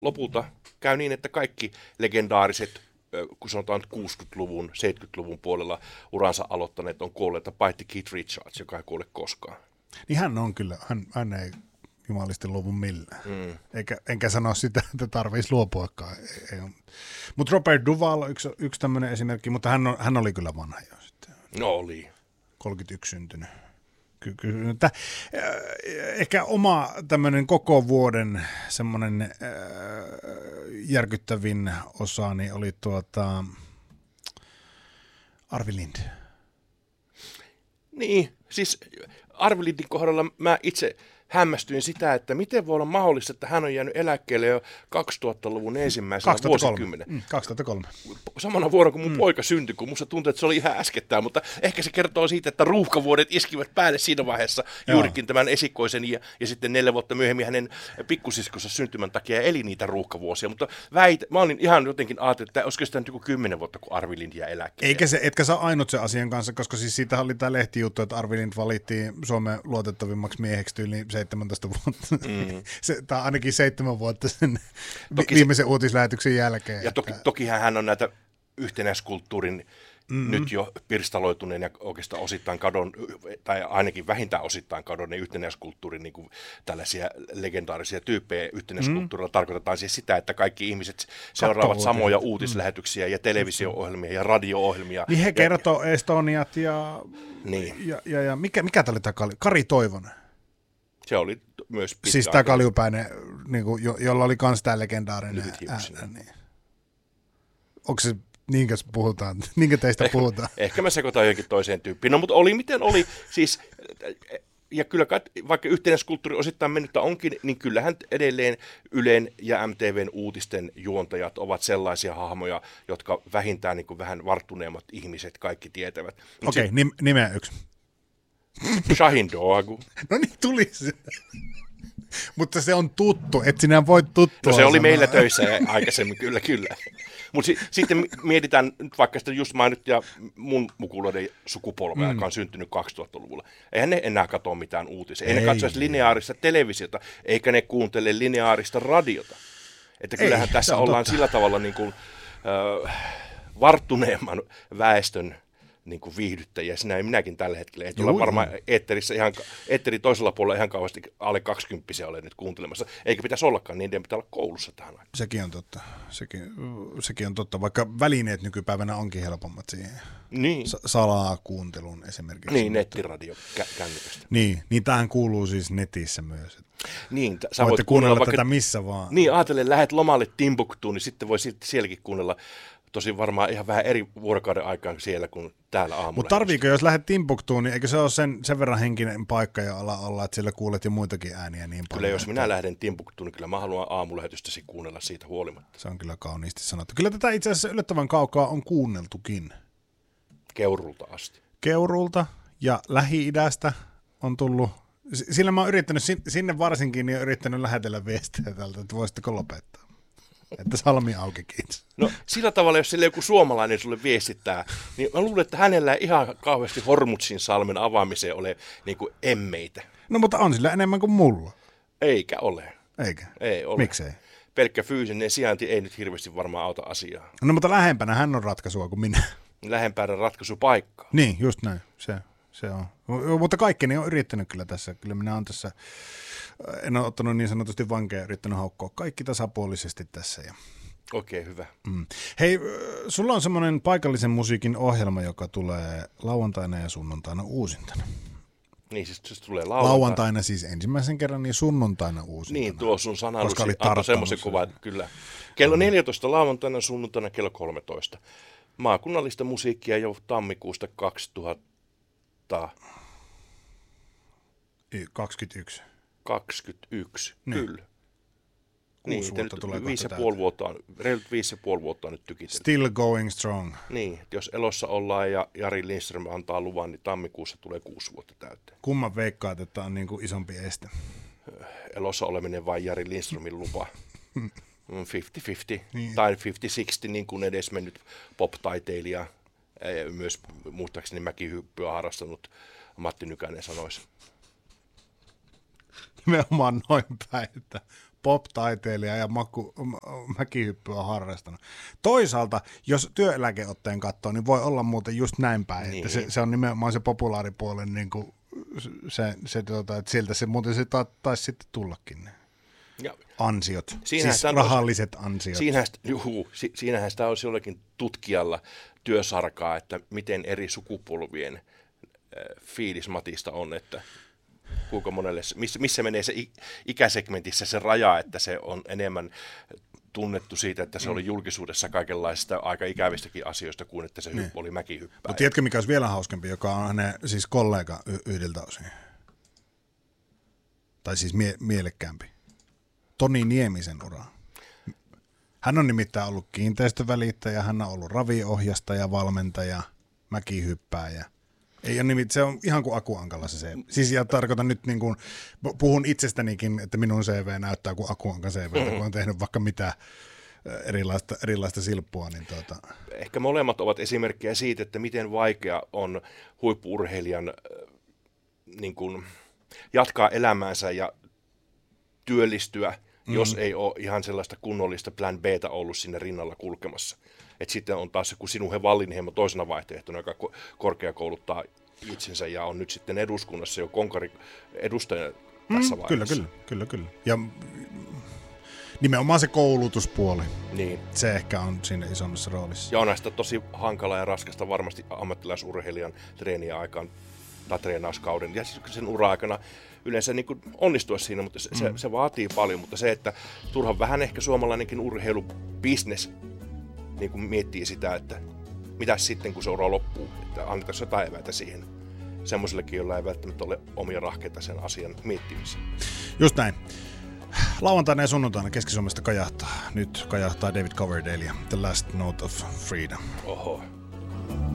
lopulta käy niin, että kaikki legendaariset, kun sanotaan 60-luvun, 70-luvun puolella uransa aloittaneet on kuolleita, paitsi Keith Richards, joka ei kuole koskaan. Niin hän on kyllä, hän ei jumalisti luovu millään. Enkä sano sitä, että tarvitsisi luopuakaan. Mutta Robert Duvall on yksi tämmöinen esimerkki, mutta hän oli kyllä vanha jo sitten. No oli. 31 syntynyt. Ehkä oma tämmöinen koko vuoden semmoinen järkyttävin osa niin oli Arvi Lind. Niin, siis Arvi Lindin kohdalla mä itse hämmästyin sitä, että miten voi olla mahdollista, että hän on jäänyt eläkkeelle jo 2000-luvun ensimmäisenä vuosikymmenen. 2003. Samana vuonna, kun mun poika syntyi, kun musta tuntuu, että se oli ihan äskettäin, mutta ehkä se kertoo siitä, että ruuhkavuodet iskivät päälle siinä vaiheessa juurikin tämän esikoisen ja sitten 4 vuotta myöhemmin hänen pikkusiskonsa syntymän takia eli niitä ruuhkavuosia, mutta mä olin ihan jotenkin ajatellut, että olisiko sitä nyt joku 10 vuotta, kun Arvi Lind jää eläkkeelle. Etkä sä ainut sen asian kanssa, koska siis siitä oli tämä lehtijuttu, että Arvi Lind valittiin Suomen luotettavimmaksi mieheksi tyyliin 17 vuotta. Tämä on ainakin 7 vuotta sen viimeisen uutislähetyksen jälkeen. Ja tokihan hän on näitä yhtenäiskulttuurin nyt jo pirstaloituneen ja oikeastaan osittain tai ainakin vähintään osittain kadonneen yhtenäiskulttuurin niin kuin tällaisia legendaarisia tyyppejä yhtenäiskulttuurilla tarkoitetaan siis sitä, että kaikki ihmiset seuraavat samoja uutislähetyksiä ja televisio-ohjelmia ja radio-ohjelmia. Niin he kertoo Estoniat ja mikä tämä oli Kari Toivonen. Se oli myös pitkä. Siis tämä kaljupäinen, niin kuin, jolla oli myös tämä legendaarinen ääni. Niin. Onko se niinkö puhutaan? Niinkö teistä puhutaan? Ehkä mä sekoitan johonkin toiseen tyyppiin. No, mutta oli miten oli. Siis, ja kyllä vaikka yhtenäiskulttuuri osittain mennyttä onkin, niin kyllähän edelleen Ylen ja MTVn uutisten juontajat ovat sellaisia hahmoja, jotka vähintään niin kuin vähän varttuneemmat ihmiset kaikki tietävät. Okei, nimeä yksi. Shahin Doagu. No niin, tuli se. Mutta se on tuttu, et sinä voit tuttua. No se oli meillä töissä aikaisemmin, kyllä. Mutta sitten mietitään nyt vaikka sitä just mainit ja mun mukuloiden sukupolvea, joka on syntynyt 2000-luvulla. Eihän ne enää katso mitään uutisia. Ei ne katsoisi lineaarista televisiota, eikä ne kuuntele lineaarista radiota. Että kyllähän tässä ollaan sillä tavalla niin kuin, varttuneemman väestön niin kuin viihdyttäjiä, sinä ja minäkin tällä hetkellä. Ei tulla varmaan eetteri toisella puolella ihan kauheasti alle 20 ole nyt kuuntelemassa. Eikä pitäisi ollakaan, niin pitää olla koulussa tähän aikaan. Sekin on totta, vaikka välineet nykypäivänä onkin helpommat siihen. Niin. Salaa kuuntelun esimerkiksi. Niin, nettiradio kännykästä. Niin tähän kuuluu siis netissä myös. Niin, sä voit kuunnella vaikka tätä missä vaan. Niin, ajatellen, lähet lomalle Timbuktuun, niin sitten voi sielläkin kuunnella. Tosin varmaan ihan vähän eri vuorokauden aikaan siellä kuin täällä aamulla. Mutta tarviiko, jos lähdet Timbuktuun, niin eikö se ole sen verran henkinen paikka ja olla, että siellä kuulet jo muitakin ääniä niin paljon? Kyllä jos minä lähden Timbuktuun, niin kyllä mä haluan aamulähetystäsi kuunnella siitä huolimatta. Se on kyllä kauniisti sanottu. Kyllä tätä itse asiassa yllättävän kaukaa on kuunneltukin. Keurulta asti. Keurulta ja Lähi-idästä on tullut. Sillä mä oon yrittänyt, sinne varsinkin, niin yrittänyt lähetellä viestejä tältä, että voisitteko lopettaa. Että salmi auki, kiitos. No sillä tavalla, jos sille joku suomalainen sulle viestittää, niin mä luulen, että hänellä ei ihan kauheasti Hormuzin salmen avaamiseen ole niin kuin emmeitä. No mutta on sillä enemmän kuin mulla. Eikä ole. Eikä? Ei ole. Miksei? Pelkkä fyysinen sijainti ei nyt hirveästi varmaan auta asiaa. No mutta lähempänä hän on ratkaisua kuin minä. Lähempänä ratkaisupaikkaa. Niin, just näin. Se on. Mutta kaikkeni on yrittänyt kyllä tässä. Kyllä minä olen tässä, en ole ottanut niin sanotusti vankeja, yrittänyt haukkoa kaikki tasapuolisesti tässä. Okei, hyvä. Hei, sulla on semmoinen paikallisen musiikin ohjelma, joka tulee lauantaina ja sunnuntaina uusintana. Niin, siis se tulee lauantaina siis ensimmäisen kerran, niin sunnuntaina uusintana. Niin, tuo sun sanalusi antoi semmoisen kuvan, kyllä. Kello 14 lauantaina, sunnuntaina kello 13. Maakunnallista musiikkia jo tammikuusta 2021. 21, niin. Kyllä. 6 vuotta tulee 5,5 vuotta, reilut 5,5 vuotta on nyt tykitelty. Still going strong. Niin, jos elossa ollaan ja Jari Lindström antaa luvan, niin tammikuussa tulee 6 vuotta täyteen. Kumman veikkaat, että on niin kuin isompi este? Elossa oleminen vai Jari Lindströmin lupa? 50-50 niin. Tai 50-60, niin kuin edesmennyt pop-taiteilija, myös muistaakseni mäkihyppyä harrastanut Matti Nykänen sanoisi. Nimenomaan noin päin, että pop-taiteilija ja mäkihyppyä on harrastanut. Toisaalta, jos työeläkeotteen katsoo, niin voi olla muuten just näin päin, niin. Että se on nimenomaan se populaaripuolen niin kuin että sieltä se muuten se taisi sitten tullakin ne ansiot, siis rahalliset ansiot. Siinähän sitä olisi jollakin tutkijalla työsarkaa, että miten eri sukupolvien fiilis Matista on, että kuinka monelle, missä menee se ikäsegmentissä se raja, että se on enemmän tunnettu siitä, että se oli julkisuudessa kaikenlaisista aika ikävistäkin asioista kuin että se oli mäkihyppää. Mutta tiedätkö, mikä olisi vielä hauskempi, joka on hänen siis kollega yhdeltä osin? Tai siis mielekkäämpi. Toni Niemisen ura. Hän on nimittäin ollut kiinteistövälittäjä, hän on ollut raviohjastaja, valmentaja, mäkihyppääjä. Ei ole se on ihan kuin Aku Ankalla se. Siis ja tarkoitan nyt niin kuin, puhun itsestänikin, että minun CV näyttää kuin Aku Ankan CV, kun on tehnyt vaikka mitä erilaista silppua. Niin Ehkä molemmat ovat esimerkkejä siitä, että miten vaikea on huippu-urheilijan niin kuin, jatkaa elämäänsä ja työllistyä, jos ei ole ihan sellaista kunnollista plan B:tä ollut sinne rinnalla kulkemassa. Et sitten on taas kun Sinuhe Wallinheimo toisena vaihtoehtona, joka korkeakouluttaa itsensä ja on nyt sitten eduskunnassa jo konkari edustajana tässä vaiheessa. Kyllä. Ja nimenomaan se koulutuspuoli, niin. Se ehkä on siinä isommassa roolissa. Ja on näistä tosi hankala ja raskasta varmasti ammattilaisurheilijan treeniaikaan tai treenauskauden ja sen ura-aikana yleensä niin kuin onnistua siinä, mutta se vaatii paljon, mutta se, että turhan vähän ehkä suomalainenkin urheilubisnes niin kuin miettii sitä, että mitä sitten kun se ura loppuu, että annetaan jotain eväitä siihen semmoisellekin, jolla ei välttämättä ole omia rahkeita sen asian miettimiseen. Just näin. Lauantaina ja sunnuntaina Keski-Suomesta kajahtaa. Nyt kajahtaa David Coverdale ja The Last Note of Freedom. Oho.